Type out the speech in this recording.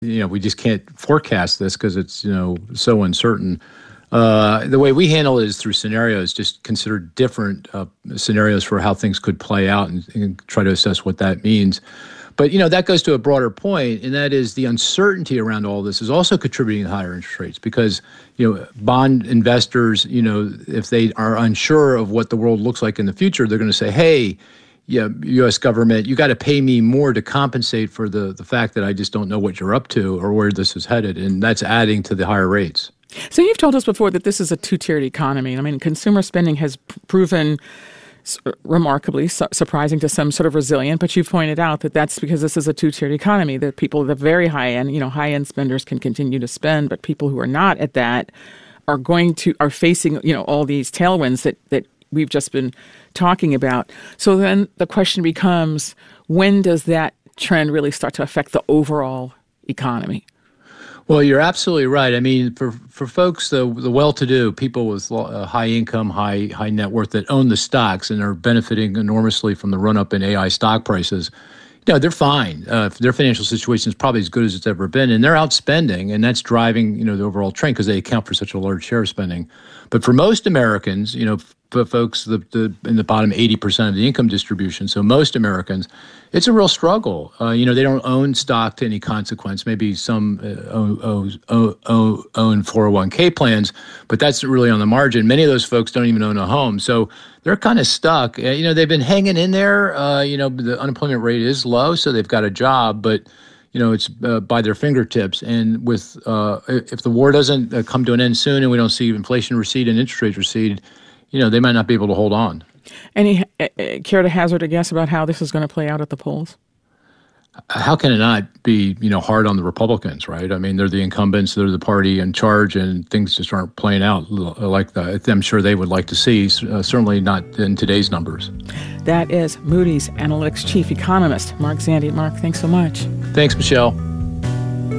we just can't forecast this because it's, so uncertain. The way we handle it is through scenarios, just consider different scenarios for how things could play out and try to assess what that means. But, that goes to a broader point, and that is the uncertainty around all this is also contributing to higher interest rates because, bond investors, if they are unsure of what the world looks like in the future, they're going to say, hey, U.S. government, you got to pay me more to compensate for the fact that I just don't know what you're up to or where this is headed. And that's adding to the higher rates. So you've told us before that this is a two-tiered economy. I mean, consumer spending has proven remarkably surprising to some, sort of resilient, but you've pointed out that that's because this is a two-tiered economy, that people at the very high end, high-end spenders can continue to spend, but people who are not at that are facing, all these tailwinds that we've just been talking about. So then the question becomes, when does that trend really start to affect the overall economy? Well, you're absolutely right. I mean, for folks, the well-to-do, people with high income, high net worth that own the stocks and are benefiting enormously from the run-up in AI stock prices, they're fine. Their financial situation is probably as good as it's ever been, and they're outspending, and that's driving, the overall trend because they account for such a large share of spending. But for most Americans, for folks in the bottom 80% of the income distribution, so most Americans, it's a real struggle. They don't own stock to any consequence. Maybe some own 401k plans, but that's really on the margin. Many of those folks don't even own a home. So they're kind of stuck. They've been hanging in there. The unemployment rate is low, so they've got a job, but it's by their fingertips. And with if the war doesn't come to an end soon and we don't see inflation recede and interest rates recede, they might not be able to hold on. Any care to hazard a guess about how this is going to play out at the polls? How can it not be, hard on the Republicans, right? I mean, they're the incumbents, they're the party in charge, and things just aren't playing out like I'm sure they would like to see, certainly not in today's numbers. That is Moody's Analytics Chief Economist, Mark Zandi. Mark, thanks so much. Thanks, Michelle.